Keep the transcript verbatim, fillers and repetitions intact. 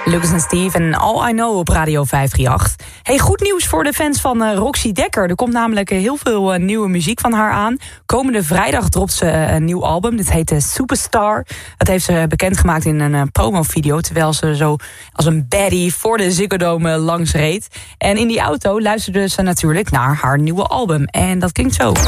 Lucas en Steve en All I Know op Radio vijf drie acht. Hey, goed nieuws voor de fans van uh, Roxy Dekker. Er komt namelijk uh, heel veel uh, nieuwe muziek van haar aan. Komende vrijdag dropt ze uh, een nieuw album. Dit heet uh, Superstar. Dat heeft ze bekendgemaakt in een uh, promovideo, terwijl ze zo als een baddie voor de Ziggo Dome uh, langs reed. En in die auto luisterde ze natuurlijk naar haar nieuwe album. En dat klinkt zo.